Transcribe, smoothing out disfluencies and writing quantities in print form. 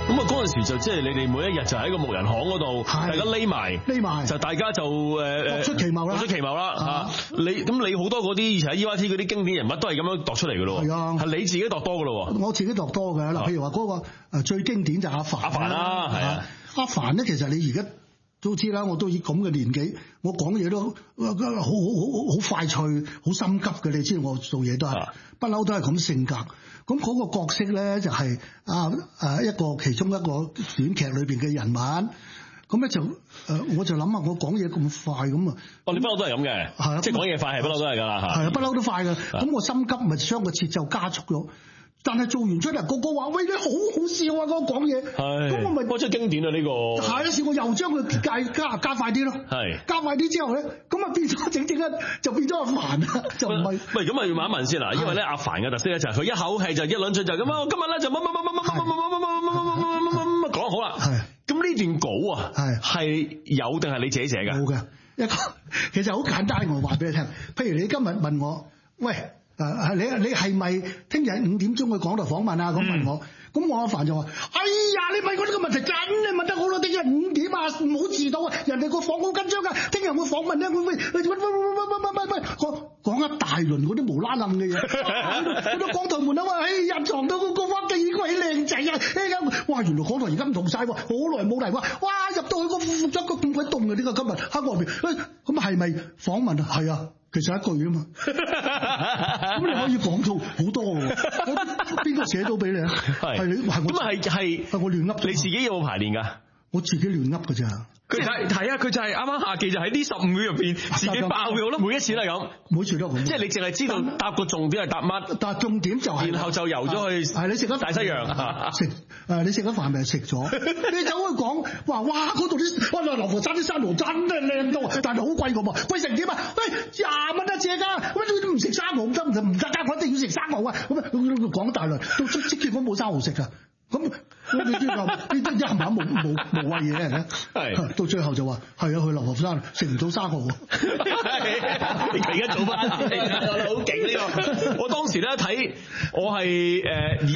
咁啊嗰陣時就即係你哋每一日就喺個木人巷嗰度，大家匿埋，就大家就各出奇謀啦嚇。你好多嗰啲以前喺 EYT 嗰啲經典人物都係咁樣度出嚟嘅咯。係啊，係你自己度多嘅咯。 我自己度多嘅嗱，譬如話嗰個最經典就係阿凡啦，係啊，阿凡咧其實你而家都知啦，我都以咁嘅年紀，我講嘢都好快脆，好心急嘅。你知我做嘢都係不嬲都係咁性格。咁嗰個角色咧就係一個其中一個短劇裏邊嘅人物。咁咧就我就諗下，我講嘢咁快咁啊！ 你不嬲都係咁嘅，係啊，即係講嘢快係不嬲都係㗎啦， 係啊，不嬲都快㗎。咁我心急咪將個節奏加速咗。但係做完出嚟，個個話：喂，你好好笑啊！我講嘢，咁我咪嗰出經典啊！呢個係一次我又將佢加快啲咯，加快啲之後咧，咁啊變咗整咧就變咗阿凡啦，就唔係。喂， 咁啊要問一問先啦，因為咧阿凡嘅特色咧就係佢一口氣就一輪嘴就咁啊！我今日咧就乜講好啦。係。咁呢段稿啊，係有定係你自己寫㗎？ 冇嘅，一個其實好簡單，我話俾你聽。譬如你今日問我，喂。你係咪聽日5點鐘去港台訪問啊？咁問我，咁我阿凡就話：哎呀，你問我呢個問題真係問得好啦！聽日5點啊，唔好遲到啊！人哋個房好緊張㗎，聽日會訪問咧，喂，講一大輪嗰啲無啦楞嘅嘢，去到港台門口話：入床到個花幾鬼靚仔啊！哇，原來港台而家唔同晒喎，好耐冇嚟喎！哇，入到去個副咗個咁鬼凍嘅，點解今日喺外邊？咁係咪訪問啊？係啊。其實一句啊嘛，咁你可以講到好多喎，邊個寫到俾你啊？係你係我咁係我亂噏， 你自己有冇排練㗎？ 我自己亂噏㗎咋。 佢係啊，佢就係啱啱下記就喺呢15秒入邊自己爆咗咯， 每一次都係咁， 每次都咁。 即係你淨係知道答個重點係答乜， 但係重點就係， 然後就游咗去係你食咗大西洋你食咗飯咪食咗，你走去講話哇嗰度啲流浮山啲珊瑚真係靚到，但係好貴㗎喎，貴成點啊？喂，20蚊一隻㗎，喂都唔食生蠔唔得，我一定要食生蠔啊！咁講大輪，到出結果冇生蠔食㗎。咁呢啲一冚冇謂嘢嚟嘅，係到最後就話係啊，去流浮山食唔到生蠔喎。 你而家做翻，好勁呢個！我當時咧睇，我係